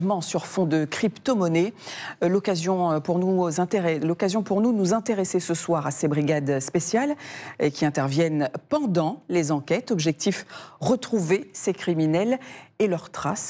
Sur fond de crypto-monnaie. L'occasion pour nous de nous intéresser ce soir à ces brigades spéciales qui interviennent pendant les enquêtes. Objectif, retrouver ces criminels et leurs traces.